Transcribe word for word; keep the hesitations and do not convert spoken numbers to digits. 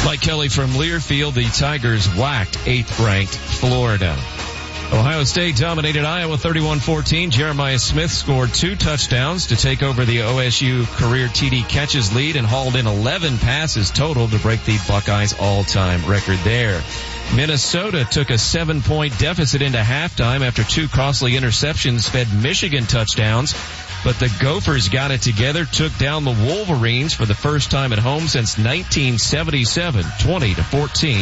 Mike Kelly from Learfield. The Tigers whacked eighth-ranked Florida. Ohio State dominated Iowa thirty-one fourteen. Jeremiah Smith scored two touchdowns to take over the O S U career T D catches lead and hauled in eleven passes total to break the Buckeyes' all-time record there. Minnesota took a seven-point deficit into halftime after two costly interceptions fed Michigan touchdowns. But the Gophers got it together, took down the Wolverines for the first time at home since nineteen seventy-seven, twenty to fourteen.